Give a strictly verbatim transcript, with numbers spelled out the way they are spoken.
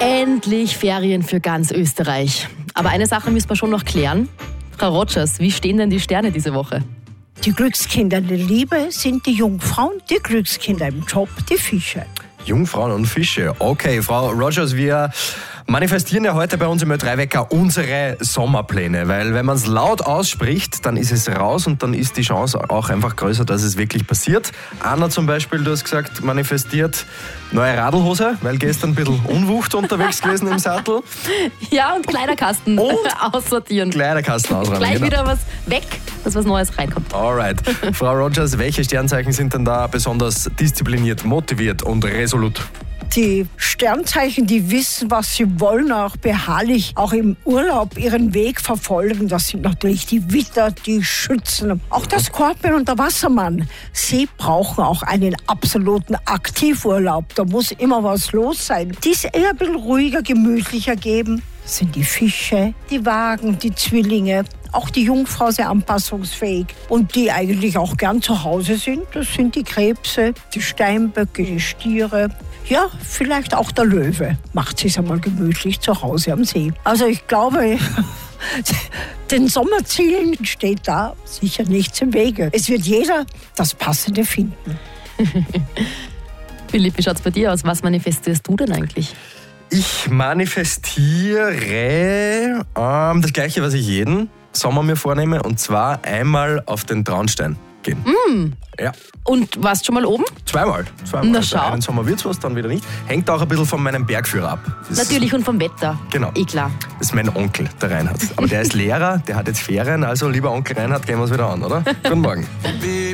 Endlich Ferien für ganz Österreich. Aber eine Sache müssen wir schon noch klären. Frau Rogers, wie stehen denn die Sterne diese Woche? Die Glückskinder in der Liebe sind die Jungfrauen, die Glückskinder im Job die Fische. Jungfrauen und Fische. Okay, Frau Rogers, wir manifestieren ja heute bei uns im Ö drei Wecker unsere Sommerpläne, weil wenn man es laut ausspricht, dann ist es raus und dann ist die Chance auch einfach größer, dass es wirklich passiert. Anna zum Beispiel, du hast gesagt, manifestiert neue Radlhose, weil gestern ein bisschen unwucht unterwegs gewesen im Sattel. Ja, und Kleiderkasten und aussortieren. Kleiderkasten ausräumen. Gleich genau. wieder was weg, dass was Neues reinkommt. Alright. Frau Rogers, welche Sternzeichen sind denn da besonders diszipliniert, motiviert und resolut? Die Sternzeichen, die wissen, was sie wollen, auch beharrlich, auch im Urlaub ihren Weg verfolgen. Das sind natürlich die Widder, die Schützen. Auch der Skorpion und der Wassermann. Sie brauchen auch einen absoluten Aktivurlaub. Da muss immer was los sein. Die es eher ein bisschen ruhiger, gemütlicher geben, das sind die Fische, die Wagen, die Zwillinge. Auch die Jungfrau sehr anpassungsfähig und die eigentlich auch gern zu Hause sind. Das sind die Krebse, die Steinböcke, die Stiere. Ja, vielleicht auch der Löwe macht sich einmal gemütlich zu Hause am See. Also ich glaube, den Sommerzielen steht da sicher nichts im Wege. Es wird jeder das Passende finden. Philipp, wie schaut es bei dir aus? Was manifestierst du denn eigentlich? Ich manifestiere ähm, das Gleiche, was ich jeden Sommer mir vornehme, und zwar einmal auf den Traunstein gehen. Mm. Ja. Und warst schon mal oben? Zweimal. Zweimal. Na, also schau. einen Sommer wird's was, dann wieder nicht. Hängt auch ein bisschen von meinem Bergführer ab. Das Natürlich, und vom Wetter. Genau. Eh klar. Das ist mein Onkel, der Reinhard. Aber der ist Lehrer, der hat jetzt Ferien, also lieber Onkel Reinhard, gehen wir es wieder an, oder? Guten Morgen.